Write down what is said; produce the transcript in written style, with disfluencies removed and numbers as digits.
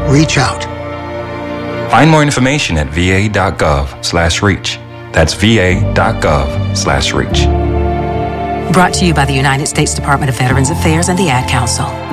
Reach out. Find more information at va.gov/reach. That's va.gov/reach. Brought to you by the United States Department of Veterans Affairs and the Ad Council.